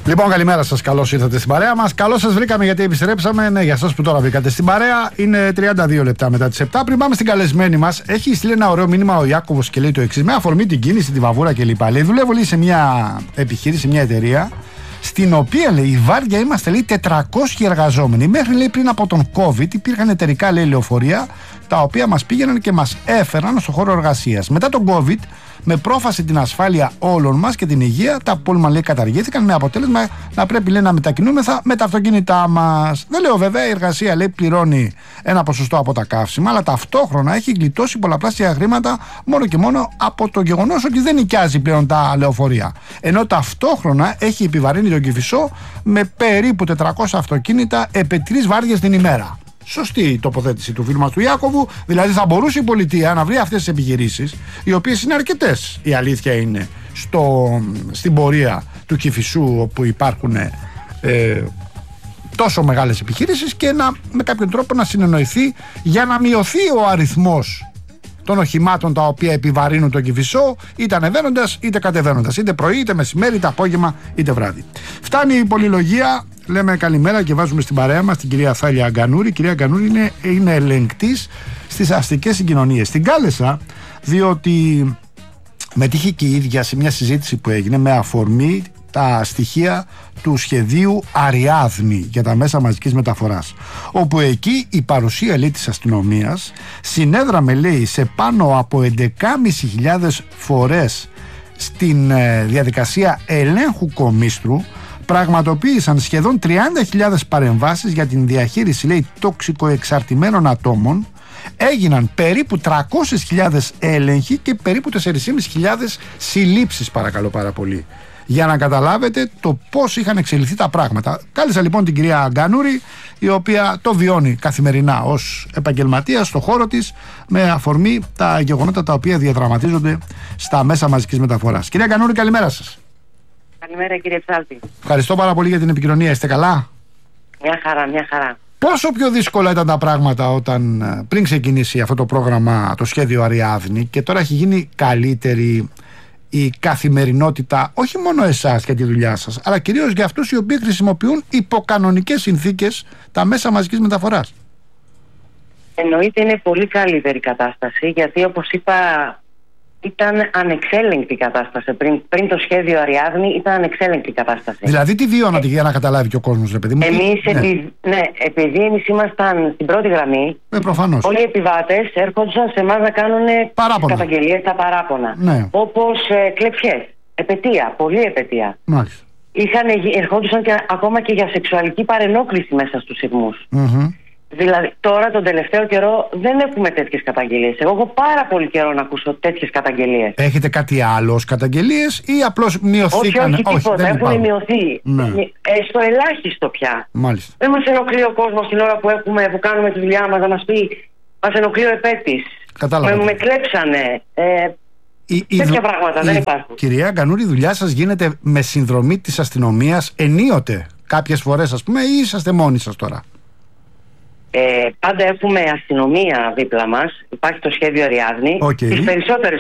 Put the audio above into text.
Λοιπόν, καλημέρα σας. Καλώς ήρθατε στην παρέα μας. Καλώς σας βρήκαμε γιατί επιστρέψαμε. Ναι, για εσάς που τώρα βρήκατε στην παρέα. Είναι 32 λεπτά μετά τις 7. Πριν πάμε στην καλεσμένη μας, έχει στείλει ένα ωραίο μήνυμα ο Ιάκωβος και λέει το εξής: με αφορμή την κίνηση, τη βαβούρα κλπ. Λέει, δουλεύω λέει, σε μια επιχείρηση, μια εταιρεία, στην οποία λέει η βάρδια είμαστε λέει 400 εργαζόμενοι. Μέχρι λέει πριν από τον COVID υπήρχαν εταιρικά λέει λεωφορεία τα οποία μας πήγαιναν και μας έφεραν στο χώρο εργασίας. Μετά τον COVID, με πρόφαση την ασφάλεια όλων μας και την υγεία, τα πούλμαν λέει καταργήθηκαν με αποτέλεσμα να πρέπει λέει να μετακινούμεθα με τα αυτοκίνητά μας. Δεν λέω βέβαια, η εργασία λέει πληρώνει ένα ποσοστό από τα καύσιμα, αλλά ταυτόχρονα έχει γλιτώσει πολλαπλάσια χρήματα μόνο και μόνο από το γεγονός ότι δεν νοικιάζει πλέον τα λεωφορεία. Ενώ ταυτόχρονα έχει επιβαρύνει τον Κηφισό με περίπου 400 αυτοκίνητα επί 3 βάρδιες την ημέρα. Σωστή η τοποθέτηση του φίλου μας του Ιάκωβου. Δηλαδή, θα μπορούσε η πολιτεία να βρει αυτές τις επιχειρήσεις, οι οποίες είναι αρκετές, η αλήθεια είναι, στην πορεία του Κηφισού, όπου υπάρχουν τόσο μεγάλες επιχειρήσεις, και με κάποιον τρόπο να συνεννοηθεί για να μειωθεί ο αριθμός των οχημάτων τα οποία επιβαρύνουν τον Κηφισό, είτε ανεβαίνοντας είτε κατεβαίνοντας, είτε πρωί, είτε μεσημέρι, είτε απόγευμα, είτε βράδυ. Φτάνει η πολυλογία. Λέμε καλημέρα και βάζουμε στην παρέα μας την κυρία Θάλια Αγκανούρη. Η κυρία Αγκανούρη είναι ελεγκτής στις αστικές συγκοινωνίες. Την κάλεσα διότι μετήχε και η ίδια σε μια συζήτηση που έγινε με αφορμή τα στοιχεία του σχεδίου Αριάδνη για τα μέσα μαζικής μεταφοράς, όπου εκεί η παρουσία λέει της αστυνομίας συνέδραμε λέει σε πάνω από 11.500 φορές στην διαδικασία ελέγχου κομίστρου. Πραγματοποίησαν σχεδόν 30.000 παρεμβάσεις για την διαχείριση λέει τοξικοεξαρτημένων ατόμων. Έγιναν περίπου 300.000 έλεγχοι και περίπου 4.500 συλλήψεις, παρακαλώ πάρα πολύ, για να καταλάβετε το πώς είχαν εξελιχθεί τα πράγματα. Κάλεσα λοιπόν την κυρία Αγκανούρη, η οποία το βιώνει καθημερινά ως επαγγελματία στο χώρο της, με αφορμή τα γεγονότα τα οποία διαδραματίζονται στα μέσα μαζικής μεταφοράς. Κυρία Αγκανούρη, καλημέρα σας. Καλημέρα κύριε Ψάλτη. Ευχαριστώ πάρα πολύ για την επικοινωνία. Είστε καλά? Μια χαρά, μια χαρά. Πόσο πιο δύσκολα ήταν τα πράγματα όταν πριν ξεκινήσει αυτό το πρόγραμμα, το σχέδιο Αριάδνη, και τώρα έχει γίνει καλύτερη η καθημερινότητα, όχι μόνο εσάς και τη δουλειά σας, αλλά κυρίως για αυτούς οι οποίοι χρησιμοποιούν υποκανονικές συνθήκες τα μέσα μαζικής μεταφοράς? Εννοείται είναι πολύ καλύτερη κατάσταση, γιατί όπως είπα ήταν ανεξέλεγκτη η κατάσταση. Πριν το σχέδιο Αριάδνη ήταν ανεξέλεγκτη η κατάσταση. Δηλαδή τι βιώνατε για να καταλάβει και ο κόσμος, ρε παιδί μου? Εμείς, επειδή εμείς ήμασταν στην πρώτη γραμμή, προφανώς, όλοι οι επιβάτες έρχονταν σε εμάς να κάνουν καταγγελίες, τα παράπονα. Ναι. Όπως κλεψιές, επετεία, πολλή επετεία. Μάλιστα. Ερχόντουσαν ακόμα και για σεξουαλική παρενόχληση μέσα στους σειρμούς. Δηλαδή, τώρα τον τελευταίο καιρό δεν έχουμε τέτοιες καταγγελίες. Εγώ έχω πάρα πολύ καιρό να ακούσω τέτοιες καταγγελίες. Έχετε κάτι άλλο ως καταγγελίες ή απλώς μειωθήκαν? Όχι, τίποτα. Έχουν μειωθεί. Ναι. Στο ελάχιστο πια. Μάλιστα. Δεν μας ενοχλεί ο κόσμος την ώρα που κάνουμε τη δουλειά μας να μας πει μας ενοχλεί ο επέτης. Με κλέψανε. Τέτοια πράγματα δεν υπάρχουν. Κυρία Αγκανούρη, η δουλειά σας γίνεται με συνδρομή της αστυνομίας ενίοτε? Κάποιες φορές, ας πούμε, ή είσαστε μόνοι σας τώρα? Πάντα έχουμε αστυνομία δίπλα μας. Υπάρχει το σχέδιο Αριάδνη. Τις περισσότερες